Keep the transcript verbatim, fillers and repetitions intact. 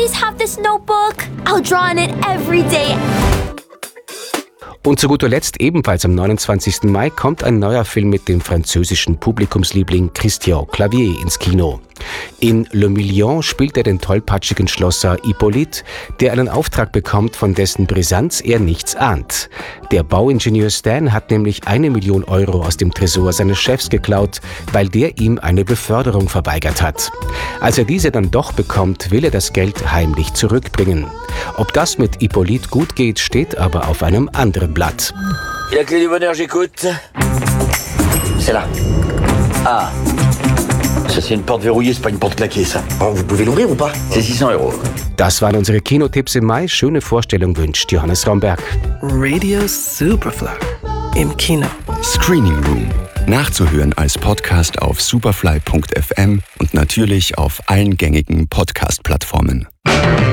please have this notebook? I'll draw in it every day. Und zu guter Letzt, ebenfalls am neunundzwanzigsten Mai, kommt ein neuer Film mit dem französischen Publikumsliebling Christian Clavier ins Kino. In Le Million spielt er den tollpatschigen Schlosser Hippolyte, der einen Auftrag bekommt, von dessen Brisanz er nichts ahnt. Der Bauingenieur Stan hat nämlich eine Million Euro aus dem Tresor seines Chefs geklaut, weil der ihm eine Beförderung verweigert hat. Als er diese dann doch bekommt, will er das Geld heimlich zurückbringen. Ob das mit Hippolyte gut geht, steht aber auf einem anderen Blatt. Et la clé du bonheur, j'écoute. C'est là. Ah. Ça, c'est une porte verrouillée, c'est pas une porte claquée, ça. Oh, vous pouvez l'ouvrir ou pas? C'est six cents Euro. Das waren unsere Kinotipps im Mai. Schöne Vorstellung wünscht Johannes Raumberg. Radio Superfly im Kino. Screening Room. Nachzuhören als Podcast auf superfly punkt f m und natürlich auf allen gängigen Podcast-Plattformen.